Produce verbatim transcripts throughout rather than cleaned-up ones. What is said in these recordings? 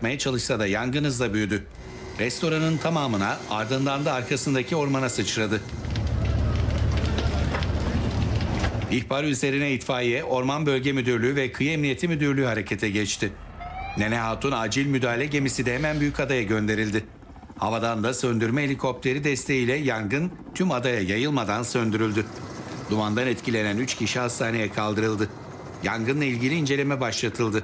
yapmaya çalışsa da yangın hızla büyüdü. Restoranın tamamına, ardından da arkasındaki ormana sıçradı. İhbar üzerine itfaiye, Orman Bölge Müdürlüğü ve Kıyı Emniyeti Müdürlüğü harekete geçti. Nene Hatun acil müdahale gemisi de hemen Büyükada'ya gönderildi. Havadan da söndürme helikopteri desteğiyle yangın tüm adaya yayılmadan söndürüldü. Dumandan etkilenen üç kişi hastaneye kaldırıldı. Yangınla ilgili inceleme başlatıldı.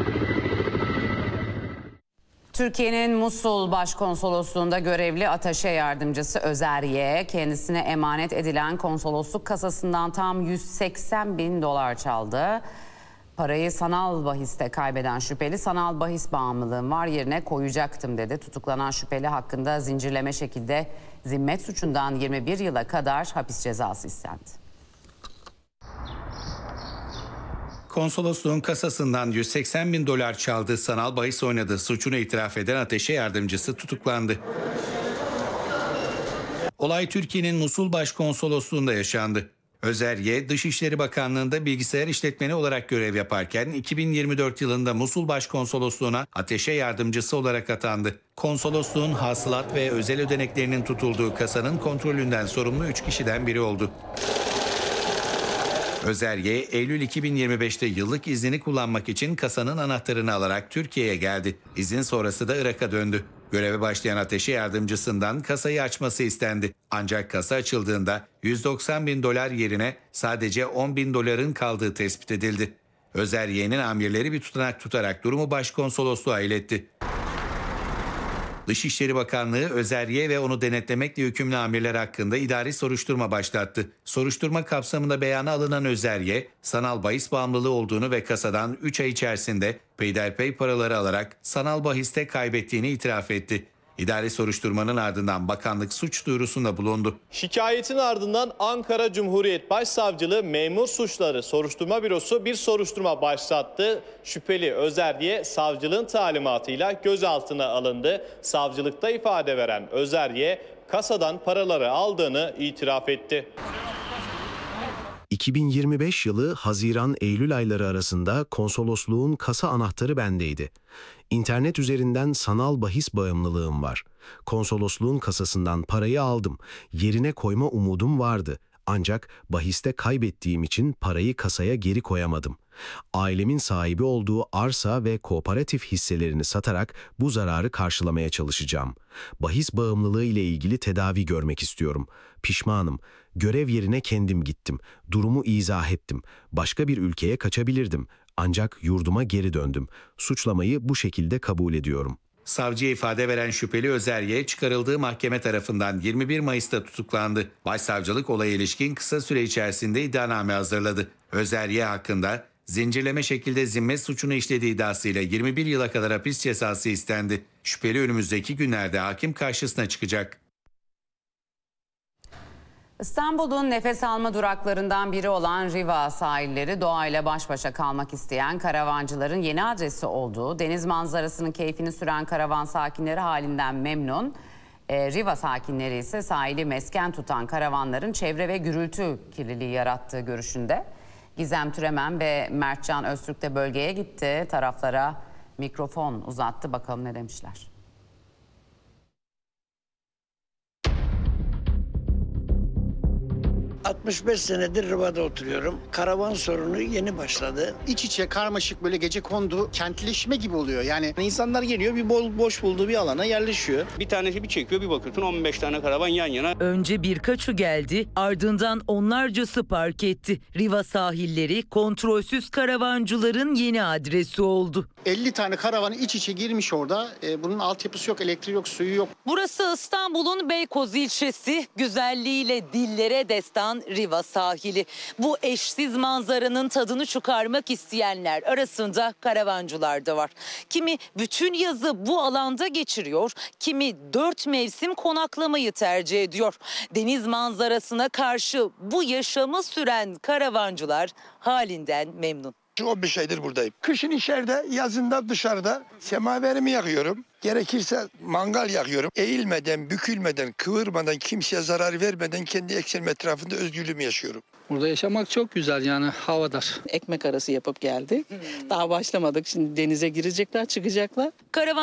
Türkiye'nin Musul Başkonsolosluğu'nda görevli ateşe yardımcısı Özer Y, kendisine emanet edilen konsolosluk kasasından tam yüz seksen bin dolar çaldı. Parayı sanal bahiste kaybeden şüpheli, sanal bahis bağımlılığım var, yerine koyacaktım dedi. Tutuklanan şüpheli hakkında zincirleme şekilde zimmet suçundan yirmi bir yıla kadar hapis cezası istendi. Konsolosluğun kasasından yüz seksen bin dolar çaldığı, sanal bahis oynadığı suçunu itiraf eden ateşe yardımcısı tutuklandı. Olay Türkiye'nin Musul Başkonsolosluğu'nda yaşandı. Özer Y, Dışişleri Bakanlığı'nda bilgisayar işletmeni olarak görev yaparken iki bin yirmi dört yılında Musul Başkonsolosluğu'na ateşe yardımcısı olarak atandı. Konsolosluğun hasılat ve özel ödeneklerinin tutulduğu kasanın kontrolünden sorumlu üç kişiden biri oldu. Özer Y, Eylül iki bin yirmi beşte yıllık iznini kullanmak için kasanın anahtarını alarak Türkiye'ye geldi. İzin sonrası da Irak'a döndü. Göreve başlayan ateşe yardımcısından kasayı açması istendi. Ancak kasa açıldığında yüz doksan bin dolar yerine sadece on bin doların kaldığı tespit edildi. Özer Y'nin amirleri bir tutanak tutarak durumu başkonsolosluğa iletti. Dışişleri Bakanlığı, Özer Y ve onu denetlemekle yükümlü amirler hakkında idari soruşturma başlattı. Soruşturma kapsamında beyana alınan Özer Y, sanal bahis bağımlılığı olduğunu ve kasadan üç ay içerisinde peyderpey paraları alarak sanal bahiste kaybettiğini itiraf etti. İdari soruşturmanın ardından bakanlık suç duyurusunda bulundu. Şikayetin ardından Ankara Cumhuriyet Başsavcılığı Memur Suçları Soruşturma Bürosu bir soruşturma başlattı. Şüpheli Özer Y savcılığın talimatıyla gözaltına alındı. Savcılıkta ifade veren Özer Y kasadan paraları aldığını itiraf etti. iki bin yirmi beş yılı Haziran-Eylül ayları arasında konsolosluğun kasa anahtarı bendeydi. İnternet üzerinden sanal bahis bağımlılığım var. Konsolosluğun kasasından parayı aldım. Yerine koyma umudum vardı. Ancak bahiste kaybettiğim için parayı kasaya geri koyamadım. Ailemin sahibi olduğu arsa ve kooperatif hisselerini satarak bu zararı karşılamaya çalışacağım. Bahis bağımlılığı ile ilgili tedavi görmek istiyorum. Pişmanım. Görev yerine kendim gittim. Durumu izah ettim. Başka bir ülkeye kaçabilirdim. Ancak yurduma geri döndüm. Suçlamayı bu şekilde kabul ediyorum. Savcıya ifade veren şüpheli Özer Y, çıkarıldığı mahkeme tarafından yirmi bir Mayıs'ta tutuklandı. Başsavcılık olaya ilişkin kısa süre içerisinde iddianame hazırladı. Özer Y hakkında zincirleme şekilde zimmet suçunu işlediği iddiasıyla yirmi bir yıla kadar hapis cezası istendi. Şüpheli önümüzdeki günlerde hakim karşısına çıkacak. İstanbul'un nefes alma duraklarından biri olan Riva sahilleri, doğayla baş başa kalmak isteyen karavancıların yeni adresi olduğu, deniz manzarasının keyfini süren karavan sakinleri halinden memnun. E, Riva sakinleri ise sahili mesken tutan karavanların çevre ve gürültü kirliliği yarattığı görüşünde. Gizem Türemen ve Mertcan Öztürk de bölgeye gitti, taraflara mikrofon uzattı. Bakalım ne demişler. altmış beş senedir Riva'da oturuyorum. Karavan sorunu yeni başladı. İç içe karmaşık böyle gecekondu kentleşme gibi oluyor. Yani insanlar geliyor bir bol boş bulduğu bir alana yerleşiyor. Bir tanesi bir çekiyor, bir bakıyorsun on beş tane karavan yan yana. Önce birkaçı geldi, ardından onlarcası park etti. Riva sahilleri kontrolsüz karavancıların yeni adresi oldu. elli tane karavan iç içe girmiş orada. E, bunun altyapısı yok, elektriği yok, suyu yok. Burası İstanbul'un Beykoz ilçesi, güzelliğiyle dillere destan Riva sahili. Bu eşsiz manzaranın tadını çıkarmak isteyenler arasında karavancılar da var. Kimi bütün yazı bu alanda geçiriyor, kimi dört mevsim konaklamayı tercih ediyor. Deniz manzarasına karşı bu yaşamı süren karavancılar halinden memnun. on bir şeydir buradayım. Kışın içeride, yazında dışarıda semaverimi yakıyorum. Gerekirse mangal yakıyorum. Eğilmeden, bükülmeden, kıvırmadan, kimseye zarar vermeden kendi eksenim etrafında özgürlüğümü yaşıyorum. Burada yaşamak çok güzel, yani havadar. Ekmek arası yapıp geldik. Daha başlamadık. Şimdi denize girecekler, çıkacaklar. Karavan